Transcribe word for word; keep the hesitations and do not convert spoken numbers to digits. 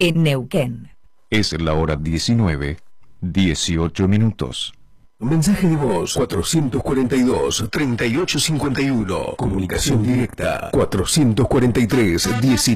en Neuquén. Es la hora diecinueve, dieciocho minutos. Mensaje de voz cuatrocientos cuarenta y dos, treinta y ocho cincuenta y uno. Comunicación directa cuatrocientos cuarenta y tres, diecinueve.